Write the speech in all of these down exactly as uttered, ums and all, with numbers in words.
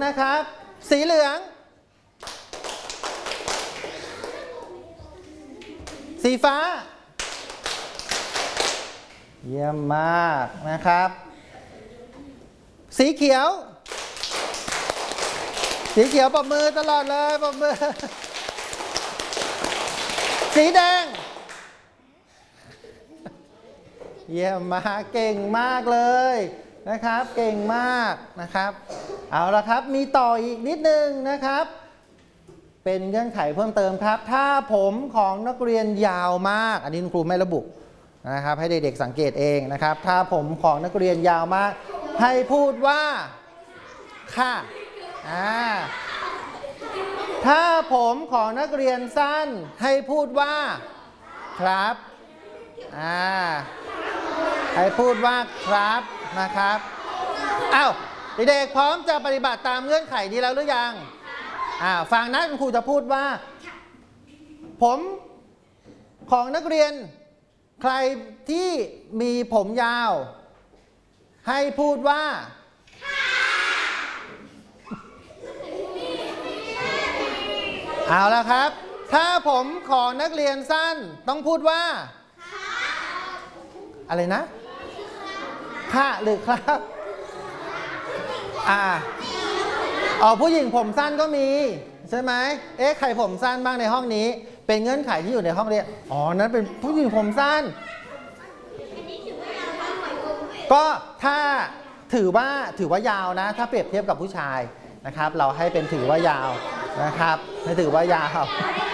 นะครับสีเหลืองสีฟ้าเยี่ยมมากนะครับสีเขียวสีเขียวปรบมือตลอดเลยปรบมือสีแดงเยี่ยมมากเก่งมากเลยนะครับเก่งมากนะครับเอาละครับมีต่ออีกนิดนึงนะครับเป็นเงื่อนไขเพิ่มเติมครับถ้าผมของนักเรียนยาวมากอันนี้ครูไม่ระบุนะครับให้เด็กๆสังเกตเองนะครับถ้าผมของนักเรียนยาวมากให้พูดว่าค่ะอ่าถ้าผมของนักเรียนสั้นให้พูดว่าครับอ่าให้พูดว่าครับนะครับอ้าวเด็กๆพร้อมจะปฏิบัติตามเงื่อนไขนี้แล้วหรือยังอ่าฟังนะคุณครูจะพูดว่าผมของนักเรียนใครที่มีผมยาวให้พูดว่าเอาละครับถ้าผมของนักเรียนสั้นต้องพูดว่าอะไรนะค่ะหรือครับอ่าอ๋อผู้หญิงผมสั้นก็มีใช่ไหมเอ๊ะใครผมสั้นบ้างในห้องนี้เป็นเงื่อนไขที่อยู่ในห้องเรียนอ๋อนั้นเป็นผู้หญิงผมสั้นก็ถ้าถือว่าถือว่ายาวนะถ้าเปรียบเทียบกับผู้ชายนะครับเราให้เป็นถือว่ายาวนะครับให้ถือว่ายาว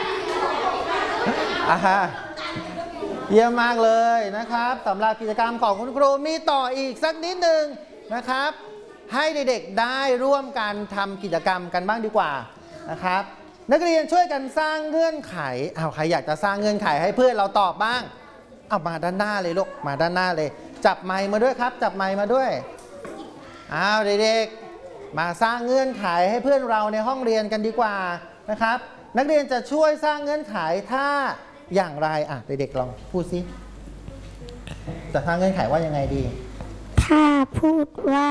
อ่าเยี่ยมมากเลยนะครับสำหรับกิจกรรมของคุณครูมีต่ออีกสักนิดนึงนะครับให้เด็กๆได้ร่วมกันทำกิจกรรมกันบ้างดีกว่านะครับนักเรียนช่วยกันสร้างเงื่อนไขอ้าวใครอยากจะสร้างเงื่อนไขให้เพื่อนเราตอบบ้างเอามาด้านหน้าเลยลูกมาด้านหน้าเลยจับไมค์มาด้วยครับจับไมค์มาด้วยอ้าวเด็กๆมาสร้างเงื่อนไขให้เพื่อนเราในห้องเรียนกันดีกว่านะครับนักเรียนจะช่วยสร้างเงื่อนไขถ้าอย่างไรอ่ะเด็กๆลองพูดสิจะสร้างเงื่อนไขว่ายังไงดีถ้าพูดว่า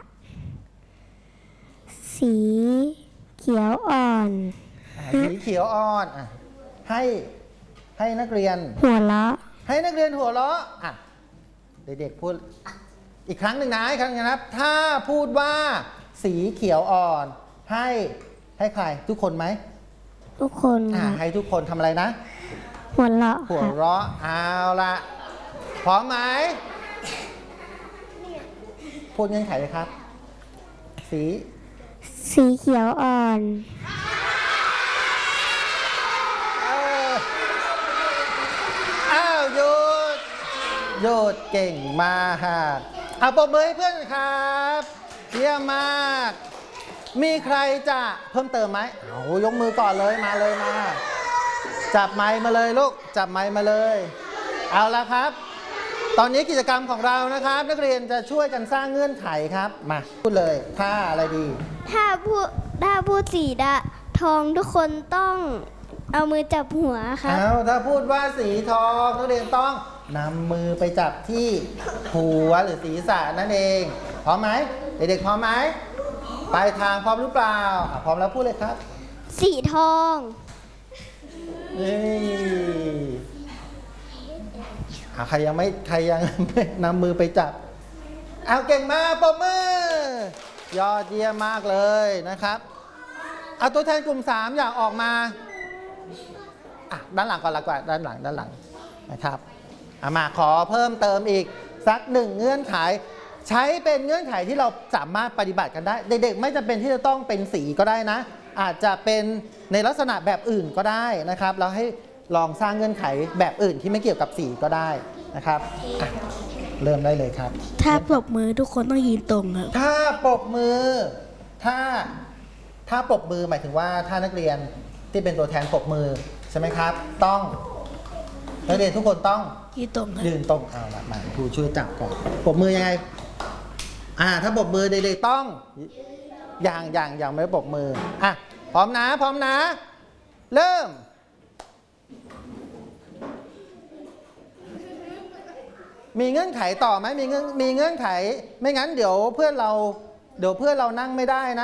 สีเขียวอ่อนสีเขียวอ่อนอ่ะให้ให้นักเรียนหัวเราะให้นักเรียนหัวเราะอ่ะเด็กๆพูดอีกครั้งหนึ่งนะอีกครั้งนะครับถ้าพูดว่าสีเขียวอ่อนให้ให้ใครทุกคนไหมทุกคนอ่ะให้ทุกคนทำอะไรนะหัวเราะหัวเราะเอาละพร้อมไหมพูดเงื่อนไขเลยครับสีสีเขียวอ่อนอ้าวหยุดหยุดเก่งมากเอาปรบมือให้เพื่อนครับเยี่ยมมากมีใครจะเพิ่มเติมไหมเอายกมือก่อนเลยมาเลยมาจับไมค์มาเลยลูกจับไมค์มาเลยเอาละครับตอนนี้กิจกรรมของเรานะครับนักเรียนจะช่วยกันสร้างเงื่อนไขครับมาพูดเลยถ้าอะไรดีถ้าพูดถ้าพูดสีดะทองทุกคนต้องเอามือจับหัวครับเอาถ้าพูดว่าสีทองนักเรียนต้องนำมือไปจับที่หัวหรือศีรษะนั่นเองพร้อมไหมเด็กๆพร้อมไหมปลายทางพร้อมหรือเปล่าพร้อมแล้วพูดเลยครับสีทองนี่ใครยังไม่ใครยังไม่นำมือไปจับเอาเก่งมากปรบมือยอดเยี่ยมมากเลยนะครับเอาตัวแทนกลุ่มสามอยากออกมาอ่ะด้านหลังก่อนละกว่าด้านหลังด้านหลังนะครับเอามาขอเพิ่มเติมอีกสักหนึ่งเงื่อนไขใช้เป็นเงื่อนไขที่เราสามารถปฏิบัติกันได้เด็กๆไม่จำเป็นที่จะต้องเป็นสีก็ได้นะอาจจะเป็นในลักษณะแบบอื่นก็ได้นะครับเราให้ลองสร้างเงื่อนไขแบบอื่นที่ไม่เกี่ยวกับสีก็ได้นะครับเริ่มได้เลยครับถ้าปรบมือทุกคนต้องยืนตรงครับถ้าปรบมือถ้าถ้าปรบมือหมายถึงว่าถ้านักเรียนที่เป็นตัวแทนปรบมือใช่ไหมครับต้องนักเรียนทุกคนต้องยืนตรงยืนตรงเอาละมาครูช่วยจับก่อนปรบมือยังไงอ่าถ้าปรบมือเด็กๆต้องอย่างอย่างอย่างไม่ปรบมืออ่ะพร้อมนะพร้อมนะเริ่มมีเงื่อนไขต่อไหมมีเงื่อนมีเงื่อนไขไม่งั้นเดี๋ยวเพื่อนเราเดี๋ยวเพื่อนเรานั่งไม่ได้นะ